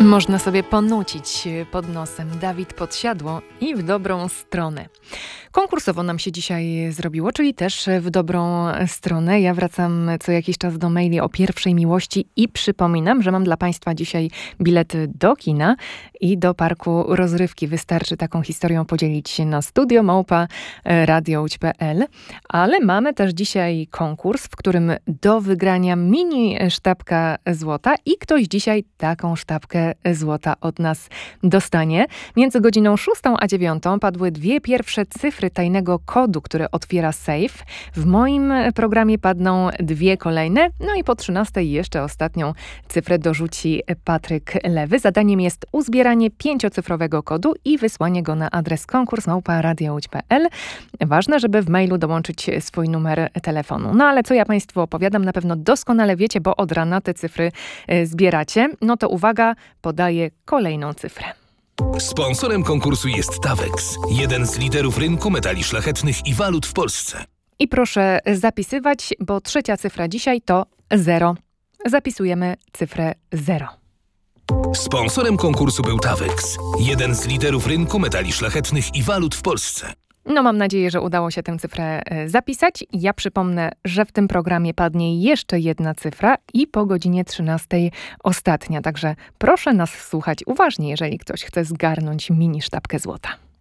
Można sobie ponucić pod nosem Dawid Podsiadło i w dobrą stronę. Konkursowo nam się dzisiaj zrobiło, czyli też w dobrą stronę. Ja wracam co jakiś czas do maili o pierwszej miłości i przypominam, że mam dla Państwa dzisiaj bilety do kina i do parku rozrywki. Wystarczy taką historią podzielić się na studio@radiołódź.pl. Ale mamy też dzisiaj konkurs, w którym do wygrania mini sztabka złota i ktoś dzisiaj taką sztabkę złota od nas dostanie. Między godziną 6 a 9 padły dwie pierwsze cyfry tajnego kodu, który otwiera safe. W moim programie padną dwie kolejne, no i po 13 jeszcze ostatnią cyfrę dorzuci Patryk Lewy. Zadaniem jest uzbieranie 5-cyfrowego kodu i wysłanie go na adres konkurs@radiołódź.pl. Ważne, żeby w mailu dołączyć swój numer telefonu. No ale co ja Państwu opowiadam, na pewno doskonale wiecie, bo od rana te cyfry zbieracie. No to uwaga, podaję kolejną cyfrę. Sponsorem konkursu jest Tawex, jeden z liderów rynku metali szlachetnych i walut w Polsce. I proszę zapisywać, bo trzecia cyfra dzisiaj to 0. Zapisujemy cyfrę 0. Sponsorem konkursu był Tawex, jeden z liderów rynku metali szlachetnych i walut w Polsce. No mam nadzieję, że udało się tę cyfrę zapisać. Ja przypomnę, że w tym programie padnie jeszcze jedna cyfra i po godzinie 13 ostatnia. Także proszę nas słuchać uważnie, jeżeli ktoś chce zgarnąć mini sztabkę złota.